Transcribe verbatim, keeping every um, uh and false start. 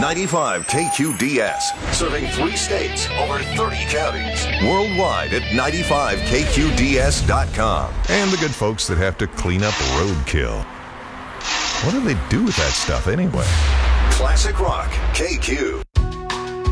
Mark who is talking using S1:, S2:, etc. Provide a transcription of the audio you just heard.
S1: ninety-five K Q D S, serving three states, over thirty counties. Worldwide at ninety-five K Q D S dot com.
S2: And the good folks that have to clean up roadkill. What do they do with that stuff anyway?
S1: Classic Rock K Q.